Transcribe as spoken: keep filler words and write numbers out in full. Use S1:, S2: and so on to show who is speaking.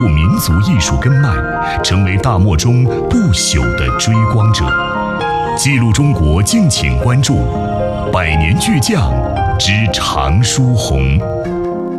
S1: 民族艺术根脉，成为大漠中不朽的追光者。记录中国，敬请关注《百年巨匠之常书鸿》。